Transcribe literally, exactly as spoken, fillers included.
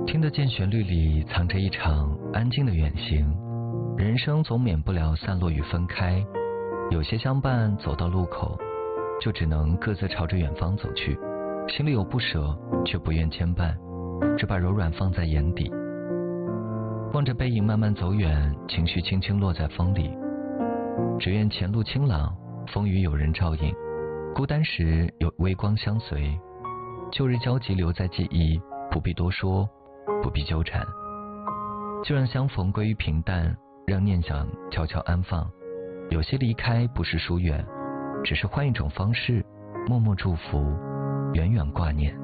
听得见旋律里藏着一场安静的远行，人生总免不了散落与分开，有些相伴走到路口，就只能各自朝着远方走去，心里有不舍，却不愿牵绊，只把柔软放在眼底。望着背影慢慢走远，情绪轻轻落在风里，只愿前路清朗，风雨有人照应，孤单时有微光相随，旧日交集留在记忆，不必多说，不必纠缠，就让相逢归于平淡，让念想悄悄安放。有些离开不是疏远，只是换一种方式，默默祝福，远远挂念。